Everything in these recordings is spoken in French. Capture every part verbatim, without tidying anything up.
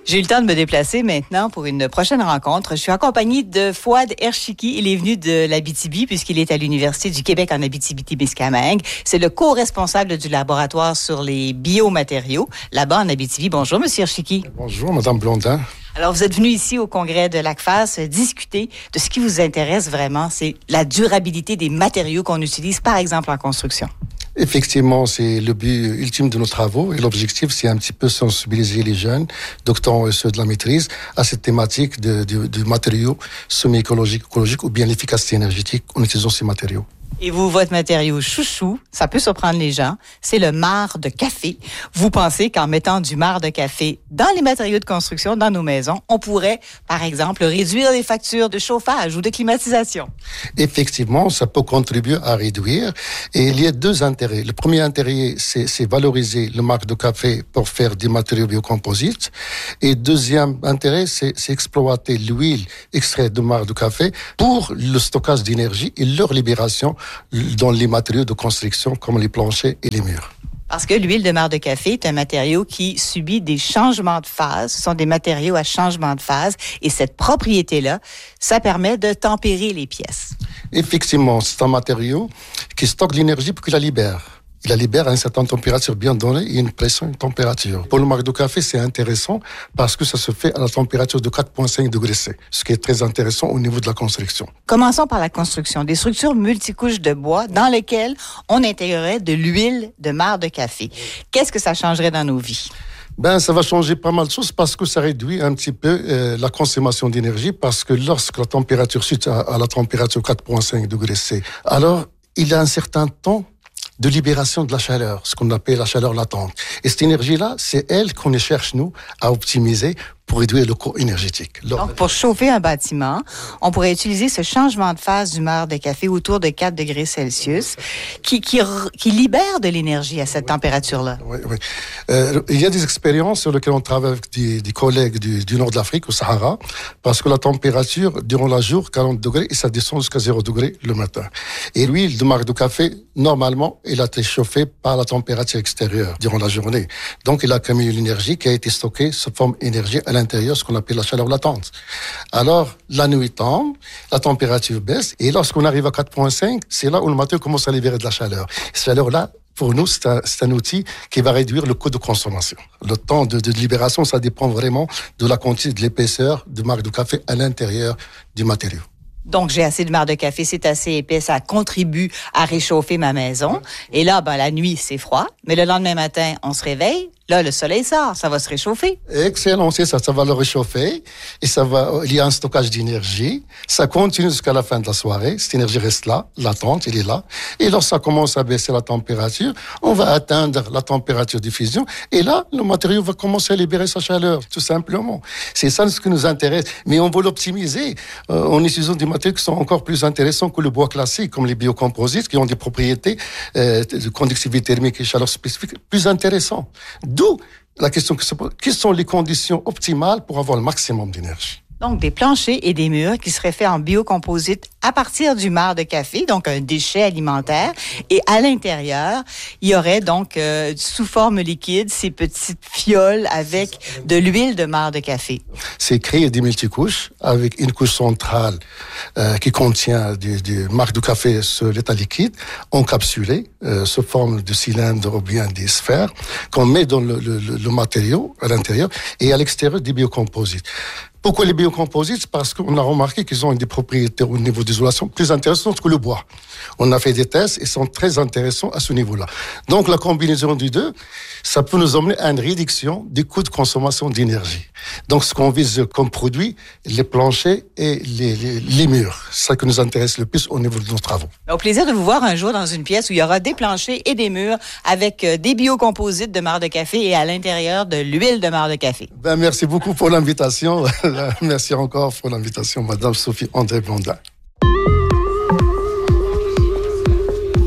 J'ai eu le temps de me déplacer maintenant pour une prochaine rencontre. Je suis accompagnée de Fouad Erchiki. Il est venu de l'Abitibi puisqu'il est à l'Université du Québec en Abitibi-Témiscamingue. C'est le co-responsable du laboratoire sur les biomatériaux là-bas en Abitibi. Bonjour, Monsieur Erchiki. Bonjour, Madame Blondin. Alors, vous êtes venu ici au congrès de l'ACFAS discuter de ce qui vous intéresse vraiment, c'est la durabilité des matériaux qu'on utilise, par exemple, en construction. Effectivement, c'est le but ultime de nos travaux et l'objectif, c'est un petit peu sensibiliser les jeunes, doctorants et ceux de la maîtrise, à cette thématique de, de, de matériaux semi-écologiques, écologiques ou bien l'efficacité énergétique en utilisant ces matériaux. Et vous, votre matériau chouchou, ça peut surprendre les gens, c'est le marc de café. Vous pensez qu'en mettant du marc de café dans les matériaux de construction, dans nos maisons, on pourrait, par exemple, réduire les factures de chauffage ou de climatisation? Effectivement, ça peut contribuer à réduire. Et il y a deux intérêts. Le premier intérêt, c'est, c'est valoriser le marc de café pour faire des matériaux biocomposites. Et deuxième intérêt, c'est, c'est exploiter l'huile extraite de marc de café pour le stockage d'énergie et leur libération dans les matériaux de construction comme les planchers et les murs. Parce que l'huile de marc de café est un matériau qui subit des changements de phase. Ce sont des matériaux à changement de phase. Et cette propriété-là, ça permet de tempérer les pièces. Effectivement, c'est un matériau qui stocke l'énergie pour qu'il la libère. Il la libère à une certaine température bien donnée et une pression, une température. Pour le marc de café, c'est intéressant parce que ça se fait à la température de quatre virgule cinq degrés C, ce qui est très intéressant au niveau de la construction. Commençons par la construction. Des structures multicouches de bois dans lesquelles on intégrerait de l'huile de marc de café. Qu'est-ce que ça changerait dans nos vies? Ben, ça va changer pas mal de choses parce que ça réduit un petit peu euh, la consommation d'énergie parce que lorsque la température chute à, à la température quatre virgule cinq degrés C, alors il y a un certain temps de libération de la chaleur, ce qu'on appelle la chaleur latente. Et cette énergie-là, c'est elle qu'on cherche, nous, à optimiser pour réduire le coût énergétique. Donc, pour chauffer un bâtiment, on pourrait utiliser ce changement de phase du marc de café autour de quatre degrés Celsius qui, qui, qui libère de l'énergie à cette température-là. Oui, oui. Euh, il y a des expériences sur lesquelles on travaille avec des, des collègues du, du nord de l'Afrique, au Sahara, parce que la température, durant la journée, quarante degrés, et ça descend jusqu'à zéro degré le matin. Et l'huile de marc de café, normalement, elle a été chauffée par la température extérieure durant la journée. Donc, il a accumulé l'énergie qui a été stockée sous forme d'énergie à l'intérieur, ce qu'on appelle la chaleur latente. Alors, la nuit tombe, la température baisse, et lorsqu'on arrive à quatre virgule cinq, c'est là où le matériau commence à libérer de la chaleur. Cette chaleur-là, pour nous, c'est un, c'est un outil qui va réduire le coût de consommation. Le temps de, de libération, ça dépend vraiment de la quantité, de l'épaisseur du marc de café à l'intérieur du matériau. Donc, j'ai assez de marc de café, c'est assez épais, ça contribue à réchauffer ma maison. Et là, ben, la nuit, c'est froid. Mais le lendemain matin, on se réveille. Là, le soleil sort, ça va se réchauffer. Excellent, c'est ça, ça va le réchauffer. Et ça va, il y a un stockage d'énergie. Ça continue jusqu'à la fin de la soirée. Cette énergie reste là, latente, elle est là. Et lorsque ça commence à baisser la température, on va atteindre la température de fusion. Et là, le matériau va commencer à libérer sa chaleur, tout simplement. C'est ça ce qui nous intéresse. Mais on veut l'optimiser euh, en utilisant des matériaux qui sont encore plus intéressants que le bois classique, comme les biocomposites, qui ont des propriétés euh, de conductivité thermique et chaleur spécifique plus intéressantes. D'où la question qui se pose, quelles sont les conditions optimales pour avoir le maximum d'énergie? Donc, des planchers et des murs qui seraient faits en biocomposite à partir du marc de café, donc un déchet alimentaire. Et à l'intérieur, il y aurait donc, euh, sous forme liquide, ces petites fioles avec de l'huile de marc de café. C'est créer des multicouches avec une couche centrale euh, qui contient du, du marc de café sur l'état liquide, encapsulé, euh, sous forme de cylindre ou bien des sphères, qu'on met dans le, le, le matériau à l'intérieur et à l'extérieur des biocomposites. Pourquoi les biocomposites? Parce qu'on a remarqué qu'ils ont des propriétés au niveau d'isolation plus intéressantes que le bois. On a fait des tests et sont très intéressants à ce niveau-là. Donc la combinaison des deux, ça peut nous emmener à une réduction des coûts de consommation d'énergie. Donc ce qu'on vise comme produit, les planchers et les, les, les murs. C'est ça qui nous intéresse le plus au niveau de nos travaux. Au plaisir de vous voir un jour dans une pièce où il y aura des planchers et des murs avec des biocomposites de marc de café et à l'intérieur de l'huile de marc de café. Ben, merci beaucoup pour l'invitation. Merci encore pour l'invitation, Madame Sophie André Blondin. Dans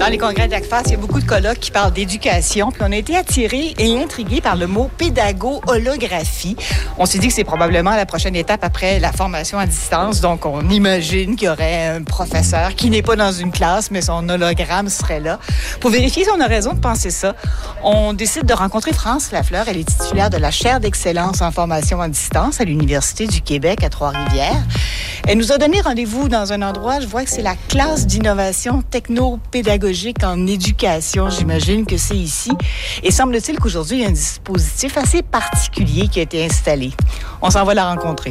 Dans les congrès d'A C F A S, il y a beaucoup de colloques qui parlent d'éducation, puis on a été attirés et intrigués par le mot pédago-holographie. On s'est dit que c'est probablement la prochaine étape après la formation à distance, donc on imagine qu'il y aurait un professeur qui n'est pas dans une classe, mais son hologramme serait là. Pour vérifier si on a raison de penser ça, on décide de rencontrer France Lafleur. Elle est titulaire de la chaire d'excellence en formation à distance à l'Université du Québec à Trois-Rivières. Elle nous a donné rendez-vous dans un endroit, je vois que c'est la classe d'innovation techno-pédagogique en éducation. J'imagine que c'est ici. Et semble-t-il qu'aujourd'hui, il y a un dispositif assez particulier qui a été installé. On s'en va la rencontrer.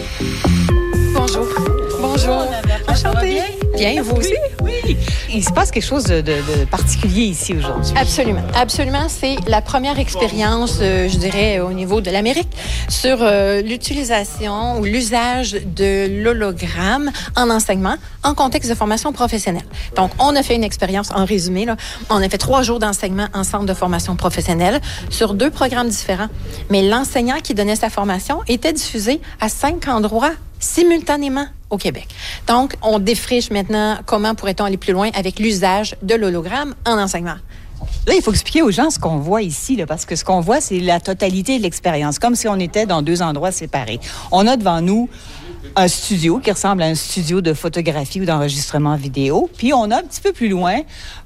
Bonjour. Bonjour. Enchantée. Bien, vous aussi? Oui, oui. Il se passe quelque chose de, de, de particulier ici aujourd'hui. Absolument. Absolument. C'est la première expérience, euh, je dirais, au niveau de l'Amérique sur euh, l'utilisation ou l'usage de l'hologramme en enseignement en contexte de formation professionnelle. Donc, on a fait une expérience, en résumé, là, on a fait trois jours d'enseignement en centre de formation professionnelle sur deux programmes différents. Mais l'enseignant qui donnait sa formation était diffusé à cinq endroits simultanément au Québec. Donc, on défriche maintenant comment pourrait-on aller plus loin avec l'usage de l'hologramme en enseignement. Là, il faut expliquer aux gens ce qu'on voit ici, là, parce que ce qu'on voit, c'est la totalité de l'expérience, comme si on était dans deux endroits séparés. On a devant nous un studio qui ressemble à un studio de photographie ou d'enregistrement vidéo, puis on a un petit peu plus loin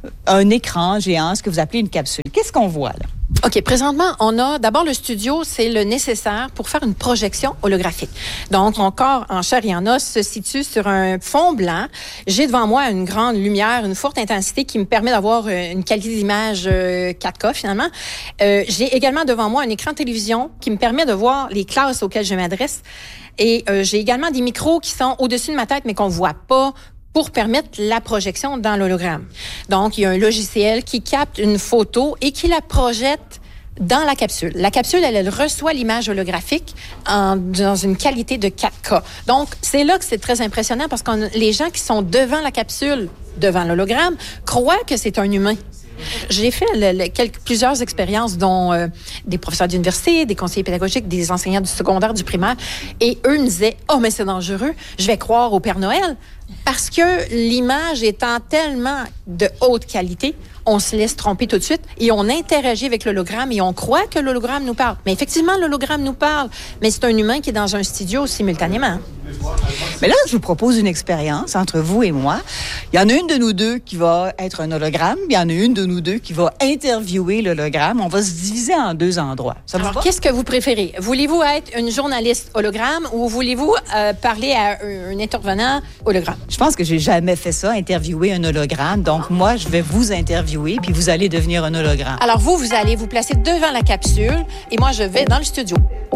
un écran géant, ce que vous appelez une capsule. Qu'est-ce qu'on voit là? OK. Présentement, on a d'abord le studio, c'est le nécessaire pour faire une projection holographique. Donc, mon corps en chair et en os se situe sur un fond blanc. J'ai devant moi une grande lumière, une forte intensité qui me permet d'avoir une qualité d'image quatre K finalement. Euh, j'ai également devant moi un écran de télévision qui me permet de voir les classes auxquelles je m'adresse. Et euh, j'ai également des micros qui sont au-dessus de ma tête, mais qu'on voit pas, pour permettre la projection dans l'hologramme. Donc, il y a un logiciel qui capte une photo et qui la projette dans la capsule. La capsule, elle, elle reçoit l'image holographique en, dans une qualité de quatre K. Donc, c'est là que c'est très impressionnant parce que les gens qui sont devant la capsule, devant l'hologramme, croient que c'est un humain. J'ai fait le, le, quelques, plusieurs expériences, dont euh, des professeurs d'université, des conseillers pédagogiques, des enseignants du secondaire, du primaire, et eux me disaient « Oh, mais c'est dangereux, je vais croire au Père Noël ». Parce que l'image étant tellement de haute qualité, on se laisse tromper tout de suite et on interagit avec l'hologramme et on croit que l'hologramme nous parle. Mais effectivement, l'hologramme nous parle, mais c'est un humain qui est dans un studio simultanément. Mais là, je vous propose une expérience entre vous et moi. Il y en a une de nous deux qui va être un hologramme, il y en a une de nous deux qui va interviewer l'hologramme. On va se diviser en deux endroits. Ça Alors, qu'est-ce que vous préférez? Voulez-vous être une journaliste hologramme ou voulez-vous euh, parler à un, un intervenant hologramme? Je pense que j'ai jamais fait ça, interviewer un hologramme. Donc, moi, je vais vous interviewer, puis vous allez devenir un hologramme. Alors, vous, vous allez vous placer devant la capsule et moi, je vais dans le studio.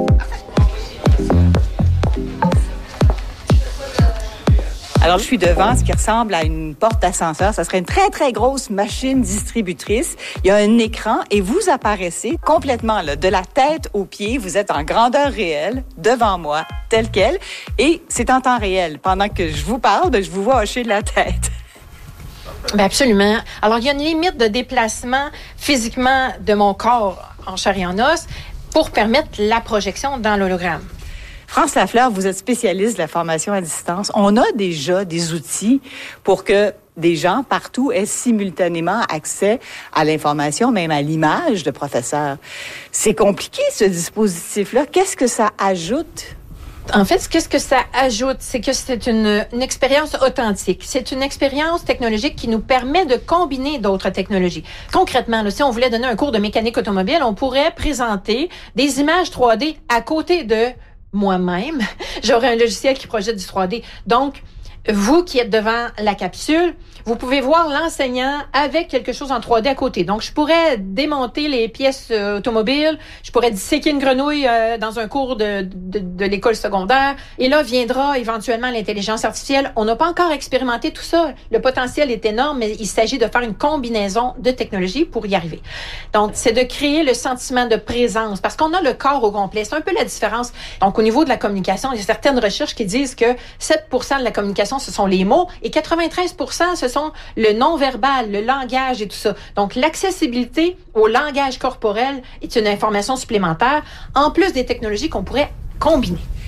Alors, je suis devant ce qui ressemble à une porte ascenseur. Ça serait une très, très grosse machine distributrice. Il y a un écran et vous apparaissez complètement, là, de la tête aux pieds. Vous êtes en grandeur réelle, devant moi, tel quel. Et c'est en temps réel. Pendant que je vous parle, ben, je vous vois hocher de la tête. Bien, absolument. Alors, il y a une limite de déplacement physiquement de mon corps en chair et en os pour permettre la projection dans l'hologramme. France Lafleur, vous êtes spécialiste de la formation à distance. On a déjà des outils pour que des gens partout aient simultanément accès à l'information, même à l'image de professeurs. C'est compliqué, ce dispositif-là. Qu'est-ce que ça ajoute? En fait, qu'est-ce que ça ajoute? C'est que c'est une, une expérience authentique. C'est une expérience technologique qui nous permet de combiner d'autres technologies. Concrètement, là, si on voulait donner un cours de mécanique automobile, on pourrait présenter des images trois D à côté de moi-même. J'aurais un logiciel qui projette du trois D. Donc, vous qui êtes devant la capsule, vous pouvez voir l'enseignant avec quelque chose en trois D à côté. Donc, je pourrais démonter les pièces euh, automobiles, je pourrais disséquer une grenouille euh, dans un cours de, de, de l'école secondaire. Et là, viendra éventuellement l'intelligence artificielle. On n'a pas encore expérimenté tout ça. Le potentiel est énorme, mais il s'agit de faire une combinaison de technologies pour y arriver. Donc, c'est de créer le sentiment de présence, parce qu'on a le corps au complet. C'est un peu la différence. Donc, au niveau de la communication, il y a certaines recherches qui disent que sept pour cent de la communication, ce sont les mots, et quatre-vingt-treize pour cent, ce sont le non-verbal, le langage et tout ça. Donc, l'accessibilité au langage corporel est une information supplémentaire, en plus des technologies qu'on pourrait combiner.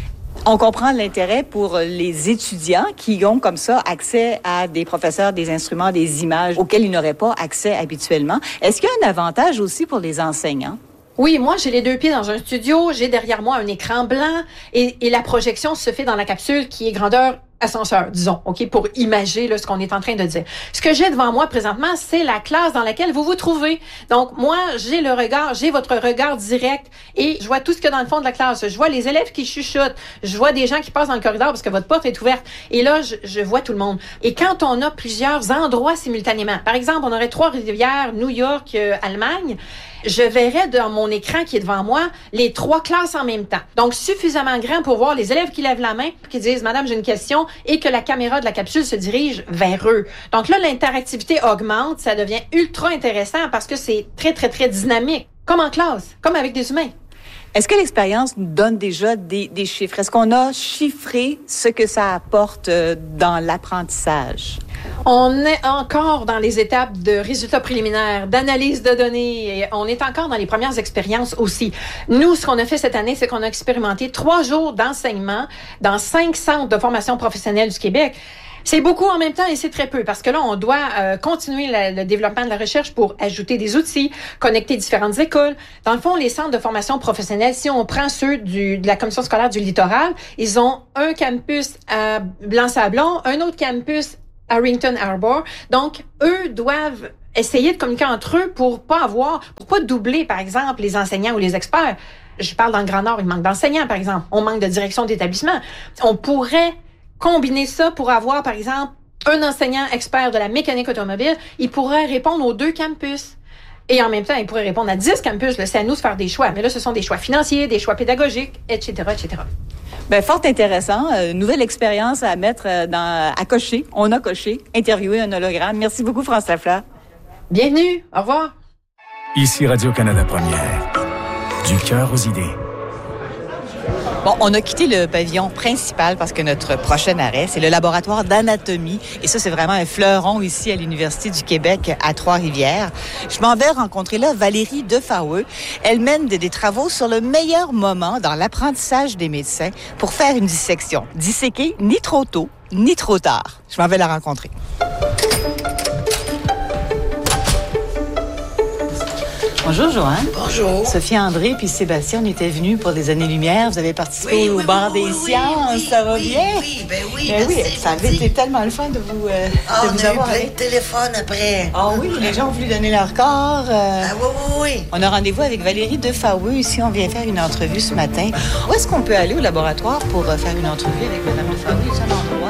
On comprend l'intérêt pour les étudiants qui ont comme ça accès à des professeurs, des instruments, des images auxquels ils n'auraient pas accès habituellement. Est-ce qu'il y a un avantage aussi pour les enseignants? Oui, moi, j'ai les deux pieds dans un studio, j'ai derrière moi un écran blanc et, et la projection se fait dans la capsule qui est grandeur ascenseur, disons, OK, pour imager là, ce qu'on est en train de dire. Ce que j'ai devant moi présentement, c'est la classe dans laquelle vous vous trouvez. Donc, moi, j'ai le regard, j'ai votre regard direct et je vois tout ce qu'il y a dans le fond de la classe. Je vois les élèves qui chuchotent. Je vois des gens qui passent dans le corridor parce que votre porte est ouverte. Et là, je, je vois tout le monde. Et quand on a plusieurs endroits simultanément, par exemple, on aurait Trois-Rivières, New York, euh, Allemagne, je verrais dans mon écran qui est devant moi les trois classes en même temps. Donc, suffisamment grand pour voir les élèves qui lèvent la main, qui disent « Madame, j'ai une question » et que la caméra de la capsule se dirige vers eux. Donc là, l'interactivité augmente, ça devient ultra intéressant parce que c'est très, très, très dynamique, comme en classe, comme avec des humains. Est-ce que l'expérience nous donne déjà des, des chiffres? Est-ce qu'on a chiffré ce que ça apporte dans l'apprentissage? On est encore dans les étapes de résultats préliminaires, d'analyse de données. Et on est encore dans les premières expériences aussi. Nous, ce qu'on a fait cette année, c'est qu'on a expérimenté trois jours d'enseignement dans cinq centres de formation professionnelle du Québec. C'est beaucoup en même temps et c'est très peu parce que là, on doit euh, continuer la, le développement de la recherche pour ajouter des outils, connecter différentes écoles. Dans le fond, les centres de formation professionnelle, si on prend ceux du, de la commission scolaire du littoral, ils ont un campus à Blanc-Sablon, un autre campus à Harrington Harbour. Donc, eux doivent essayer de communiquer entre eux pour pas avoir, pour pas doubler, par exemple, les enseignants ou les experts. Je parle dans le Grand Nord, il manque d'enseignants, par exemple. On manque de direction d'établissement. On pourrait combiner ça pour avoir, par exemple, un enseignant expert de la mécanique automobile. Il pourrait répondre aux deux campus. Et en même temps, il pourrait répondre à dix campus. Là, c'est à nous de faire des choix. Mais là, ce sont des choix financiers, des choix pédagogiques, et cetera, et cetera. Bien, fort intéressant. Euh, nouvelle expérience à mettre dans, à cocher. On a coché. Interviewer un hologramme. Merci beaucoup, France Lafleur. Bienvenue. Au revoir. Ici Radio-Canada Première. Du cœur aux idées. Bon, on a quitté le pavillon principal parce que notre prochain arrêt, c'est le laboratoire d'anatomie. Et ça, c'est vraiment un fleuron ici à l'Université du Québec à Trois-Rivières. Je m'en vais rencontrer là Valérie Defaweux. Elle mène des, des travaux sur le meilleur moment dans l'apprentissage des médecins pour faire une dissection. Disséquer ni trop tôt, ni trop tard. Je m'en vais la rencontrer. Bonjour, Joanne. Bonjour. Sophie André puis Sébastien, on était venus pour des années-lumière. Vous avez participé oui, au oui, bar oui, des oui, sciences. Oui, ça va oui, bien? Oui, ben oui. Ben oui, merci, ça avait merci. été tellement le fun de vous, euh, Ah, de on vous a avoir eu plein avec. de téléphones après. Ah oui, les gens ont voulu donner leur corps. Euh... Ah oui, oui, oui. On a rendez-vous avec Valérie Defaweux. Ici, on vient faire une entrevue ce matin. Où est-ce qu'on peut aller au laboratoire pour euh, faire une entrevue avec Mme Defaweux? C'est un endroit.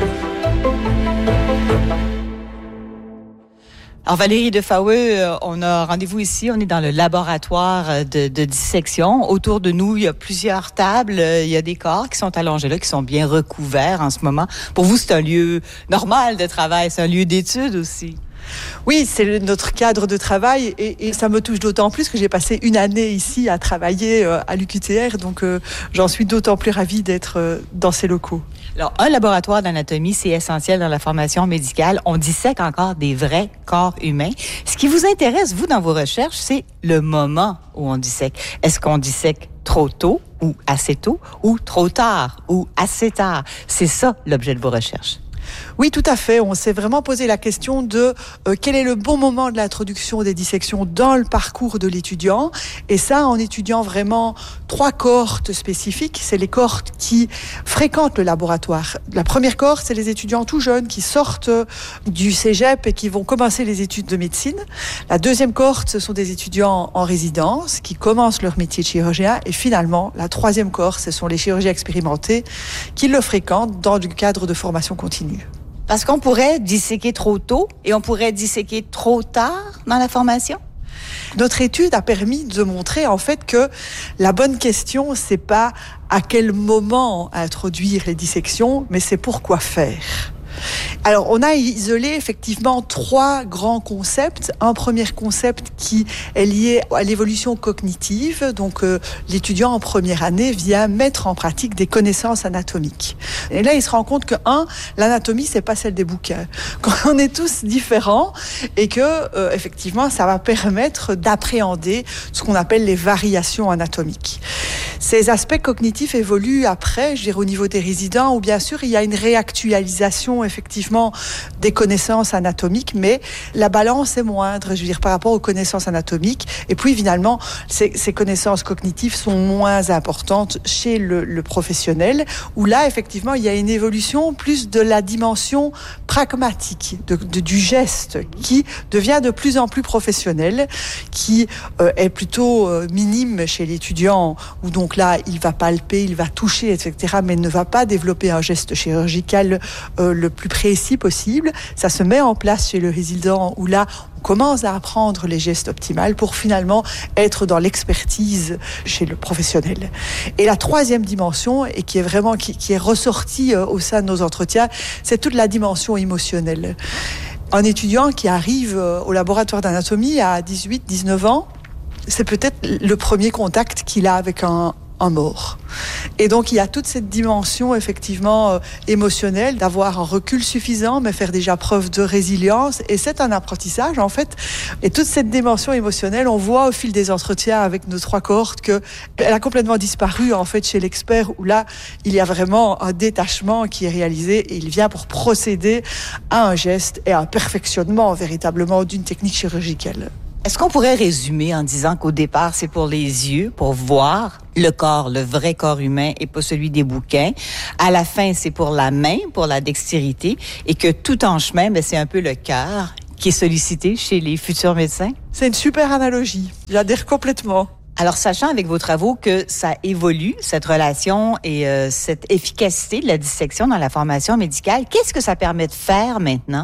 Alors, Valérie Defaweux, on a rendez-vous ici. On est dans le laboratoire de, de dissection. Autour de nous, il y a plusieurs tables. Il y a des corps qui sont allongés là, qui sont bien recouverts en ce moment. Pour vous, c'est un lieu normal de travail. C'est un lieu d'étude aussi. Oui, c'est le, notre cadre de travail et, et ça me touche d'autant plus que j'ai passé une année ici à travailler euh, à l'U Q T R, donc euh, j'en suis d'autant plus ravie d'être euh, dans ces locaux. Alors, un laboratoire d'anatomie, c'est essentiel dans la formation médicale. On dissèque encore des vrais corps humains. Ce qui vous intéresse, vous, dans vos recherches, c'est le moment où on dissèque. Est-ce qu'on dissèque trop tôt ou assez tôt ou trop tard ou assez tard? C'est ça l'objet de vos recherches. Oui, tout à fait. On s'est vraiment posé la question de euh, quel est le bon moment de l'introduction des dissections dans le parcours de l'étudiant. Et ça, en étudiant vraiment trois cohortes spécifiques. C'est les cohortes qui fréquentent le laboratoire. La première cohorte, c'est les étudiants tout jeunes qui sortent du cégep et qui vont commencer les études de médecine. La deuxième cohorte, ce sont des étudiants en résidence qui commencent leur métier de chirurgien. Et finalement, la troisième cohorte, ce sont les chirurgiens expérimentés qui le fréquentent dans le cadre de formation continue. Parce qu'on pourrait disséquer trop tôt et on pourrait disséquer trop tard dans la formation? Notre étude a permis de montrer en fait que la bonne question, c'est pas à quel moment introduire les dissections, mais c'est pourquoi faire. Alors, on a isolé effectivement trois grands concepts. Un premier concept qui est lié à l'évolution cognitive. Donc, euh, l'étudiant en première année vient mettre en pratique des connaissances anatomiques. Et là, il se rend compte que, un, l'anatomie, c'est pas celle des bouquins. Qu'on est tous différents et que, euh, effectivement, ça va permettre d'appréhender ce qu'on appelle les variations anatomiques. Ces aspects cognitifs évoluent après, je dirais, au niveau des résidents, où bien sûr, il y a une réactualisation, effectivement, des connaissances anatomiques, mais la balance est moindre, je veux dire, par rapport aux connaissances anatomiques. Et puis, finalement, ces, ces connaissances cognitives sont moins importantes chez le, le professionnel, où là, effectivement, il y a une évolution plus de la dimension pragmatique, de, de, du geste, qui devient de plus en plus professionnel, qui euh, est plutôt euh, minime chez l'étudiant, où donc là, il va palper, il va toucher, et cetera, mais ne va pas développer un geste chirurgical euh, le plus précis possible. Ça se met en place chez le résident, où là, on commence à apprendre les gestes optimaux pour finalement être dans l'expertise chez le professionnel. Et la troisième dimension, et qui est vraiment qui, qui est ressortie euh, au sein de nos entretiens, c'est toute la dimension émotionnelle. Un étudiant qui arrive euh, au laboratoire d'anatomie à dix-huit dix-neuf ans, c'est peut-être le premier contact qu'il a avec un, un mort. Et donc, il y a toute cette dimension, effectivement, euh, émotionnelle, d'avoir un recul suffisant, mais faire déjà preuve de résilience. Et c'est un apprentissage, en fait. Et toute cette dimension émotionnelle, on voit au fil des entretiens avec nos trois cohortes qu'elle a complètement disparu, en fait, chez l'expert, où là, il y a vraiment un détachement qui est réalisé et il vient pour procéder à un geste et à un perfectionnement, véritablement, d'une technique chirurgicale. Est-ce qu'on pourrait résumer en disant qu'au départ, c'est pour les yeux, pour voir le corps, le vrai corps humain et pas celui des bouquins. À la fin, c'est pour la main, pour la dextérité et que tout en chemin, ben, c'est un peu le cœur qui est sollicité chez les futurs médecins? C'est une super analogie. J'adhère complètement. Alors, sachant avec vos travaux que ça évolue, cette relation et euh, cette efficacité de la dissection dans la formation médicale, qu'est-ce que ça permet de faire maintenant?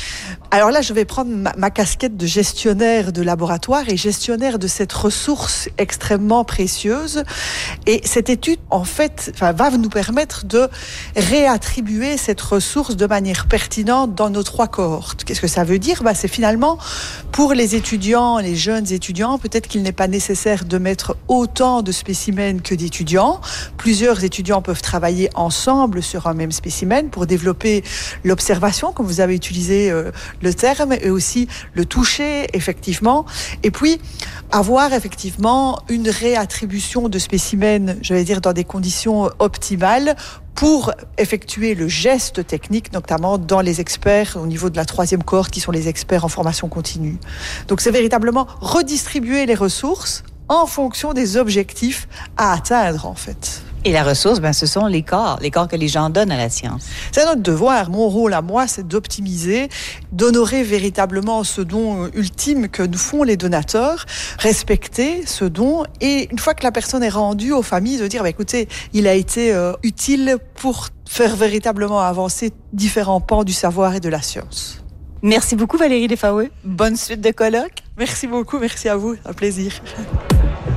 Alors là, je vais prendre ma, ma casquette de gestionnaire de laboratoire et gestionnaire de cette ressource extrêmement précieuse. Et cette étude, en fait, enfin, va nous permettre de réattribuer cette ressource de manière pertinente dans nos trois cohortes. Qu'est-ce que ça veut dire? Bah, c'est finalement, pour les étudiants, les jeunes étudiants, peut-être qu'il n'est pas nécessaire de mettre autant de spécimens que d'étudiants. Plusieurs étudiants peuvent travailler ensemble sur un même spécimen pour développer l'observation, comme vous avez utilisé euh, le terme, et aussi le toucher, effectivement. Et puis, avoir effectivement une réattribution de spécimens, je vais dire, dans des conditions optimales pour effectuer le geste technique, notamment dans les experts au niveau de la troisième cohorte, qui sont les experts en formation continue. Donc, c'est véritablement redistribuer les ressources en fonction des objectifs à atteindre, en fait. Et la ressource, ben, ce sont les corps, les corps que les gens donnent à la science. C'est notre devoir. Mon rôle à moi, c'est d'optimiser, d'honorer véritablement ce don ultime que nous font les donateurs, respecter ce don, et une fois que la personne est rendue aux familles, de dire, bah, écoutez, il a été euh, utile pour faire véritablement avancer différents pans du savoir et de la science. Merci beaucoup, Valérie Desfaoué. Bonne suite de colloque. Merci beaucoup, merci à vous, un plaisir.